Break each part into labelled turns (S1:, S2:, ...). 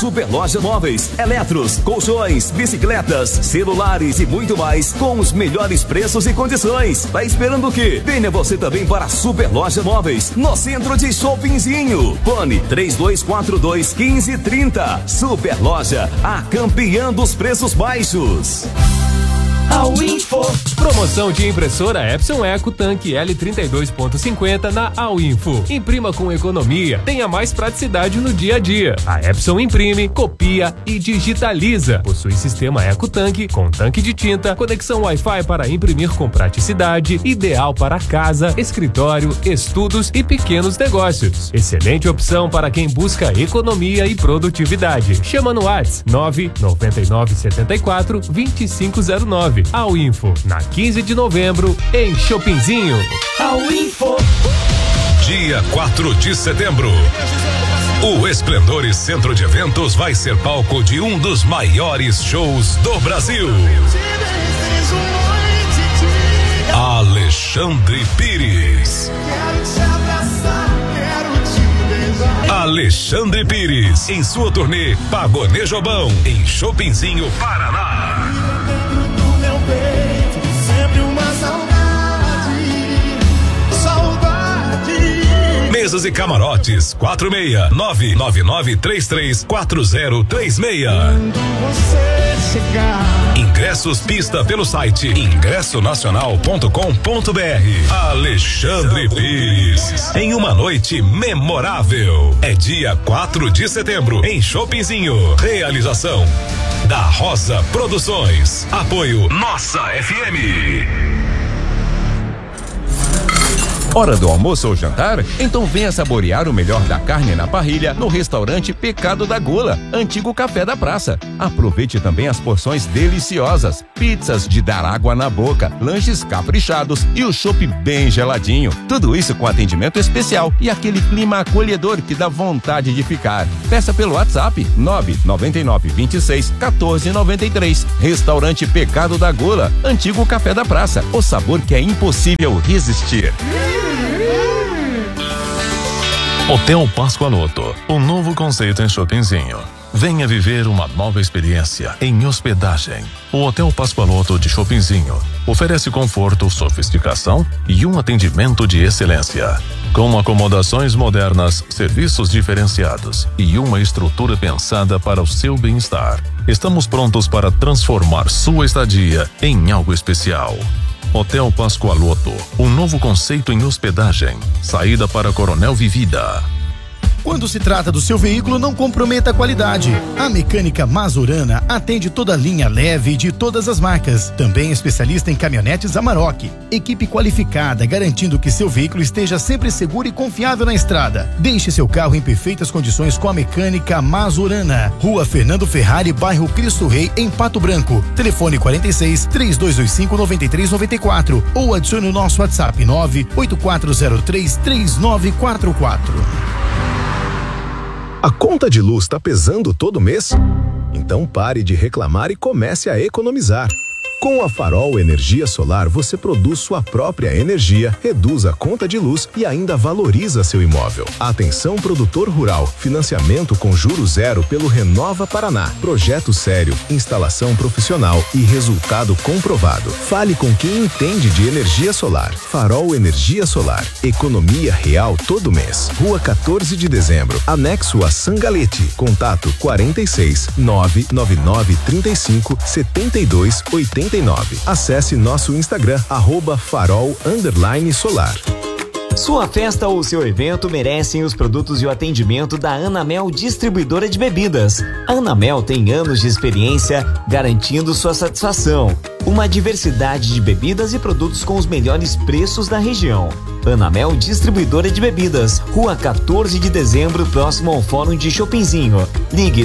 S1: Superloja Móveis, eletros, colchões, bicicletas, celulares e muito mais com os melhores preços e condições. Tá esperando o quê? Venha você também para a Superloja Móveis, no centro de Shoppingzinho. Fone 3242-1530. Superloja, a campeã dos preços baixos.
S2: All-Info. Promoção de impressora Epson Eco Tanque L32.50 na All-Info. Imprima com economia, tenha mais praticidade no dia a dia. A Epson imprime, copia e digitaliza. Possui sistema Eco Tanque com tanque de tinta, conexão Wi-Fi para imprimir com praticidade, ideal para casa, escritório, estudos e pequenos negócios. Excelente opção para quem busca economia e produtividade. Chama no WhatsApp 99974-2509. All-Info, na 15 de novembro, em Shoppingzinho.
S3: All-Info. Dia 4 de setembro. O Esplendores Centro de Eventos vai ser palco de um dos maiores shows do Brasil. Alexandre Pires. Alexandre Pires, em sua turnê Pagonê Jobão, em Shoppingzinho, Paraná. Mesas e camarotes 46999334036. Ingressos pista pelo site ingressonacional.com.br. Alexandre Pires, em uma noite memorável. É dia 4 de setembro, em Shoppingzinho. Realização da Rosa Produções. Apoio Nossa FM.
S4: Hora do almoço ou jantar? Então venha saborear o melhor da carne na parrilha no restaurante Pecado da Gola, antigo Café da Praça. Aproveite também as porções deliciosas, pizzas de dar água na boca, lanches caprichados e o chopp bem geladinho. Tudo isso com atendimento especial e aquele clima acolhedor que dá vontade de ficar. Peça pelo WhatsApp 999261493. Restaurante Pecado da Gola, antigo Café da Praça. O sabor que é impossível resistir.
S3: Hotel Pascoaloto, um novo conceito em Shoppingzinho. Venha viver uma nova experiência em hospedagem. O Hotel Pascoaloto de Shoppingzinho oferece conforto, sofisticação e um atendimento de excelência. Com acomodações modernas, serviços diferenciados e uma estrutura pensada para o seu bem-estar. Estamos prontos para transformar sua estadia em algo especial. Hotel Pascoaloto, um novo conceito em hospedagem. Saída para Coronel Vivida.
S5: Quando se trata do seu veículo, não comprometa a qualidade. A Mecânica Mazurana atende toda a linha leve de todas as marcas. Também especialista em caminhonetes Amarok. Equipe qualificada, garantindo que seu veículo esteja sempre seguro e confiável na estrada. Deixe seu carro em perfeitas condições com a Mecânica Mazurana. Rua Fernando Ferrari, bairro Cristo Rei, em Pato Branco. Telefone 46-3225-9394 ou adicione o nosso WhatsApp 98403-3944.
S6: A conta de luz está pesando todo mês? Então pare de reclamar e comece a economizar. Com a Farol Energia Solar, você produz sua própria energia, reduz a conta de luz e ainda valoriza seu imóvel. Atenção, produtor rural. Financiamento com juros zero pelo Renova Paraná. Projeto sério, instalação profissional e resultado comprovado. Fale com quem entende de energia solar. Farol Energia Solar. Economia real todo mês. Rua 14 de dezembro, anexo a Sangalete. Contato 46 999 35 72 89. Acesse nosso Instagram, @farol_solar.
S7: Sua festa ou seu evento merecem os produtos e o atendimento da Anamel Distribuidora de Bebidas. A Anamel tem anos de experiência garantindo sua satisfação. Uma diversidade de bebidas e produtos com os melhores preços da região. Anamel Distribuidora de Bebidas, Rua 14 de dezembro, próximo ao Fórum de Shoppingzinho. Ligue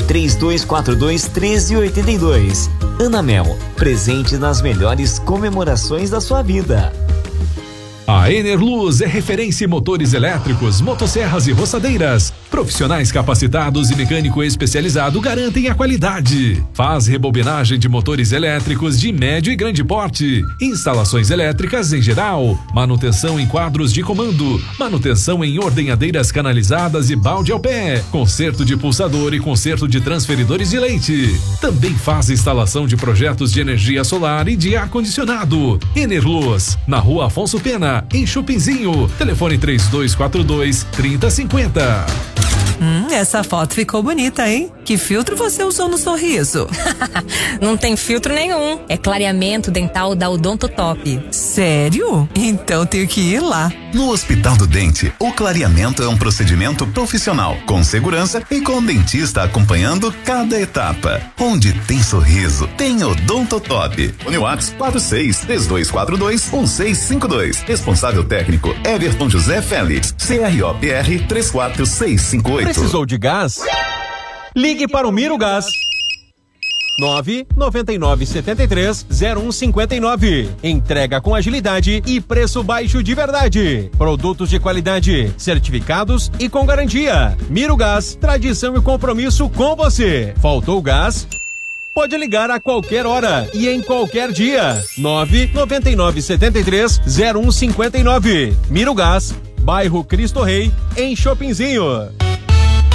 S7: 3242-1382. Anamel, presente nas melhores comemorações da sua vida.
S8: A Enerluz é referência em motores elétricos, motosserras e roçadeiras. Profissionais capacitados e mecânico especializado garantem a qualidade. Faz rebobinagem de motores elétricos de médio e grande porte, instalações elétricas em geral, manutenção em quadros de comando, manutenção em ordenhadeiras canalizadas e balde ao pé, conserto de pulsador e conserto de transferidores de leite. Também faz instalação de projetos de energia solar e de ar-condicionado. Enerluz, na Rua Afonso Pena, em Chopinzinho. Telefone 3242-3050.
S9: Essa foto ficou bonita, hein? Que filtro você usou no sorriso?
S10: Não tem filtro nenhum. É clareamento dental da Odontotop.
S9: Sério? Então tenho que ir lá.
S11: No Hospital do Dente, o clareamento é um procedimento profissional, com segurança e com o dentista acompanhando cada etapa. Onde tem sorriso, tem Odontotop. Uniwax 46-3242-1652. Responsável técnico, Everton José Félix. CROPR 34658.
S12: Precisou de gás? Ligue para o Miro Gás. 99973-0159. Entrega com agilidade e preço baixo de verdade. Produtos de qualidade, certificados e com garantia. Miro Gás, tradição e compromisso com você. Faltou gás? Pode ligar a qualquer hora e em qualquer dia. 99973-0159. Miro Gás, bairro Cristo Rei, em Chopinzinho.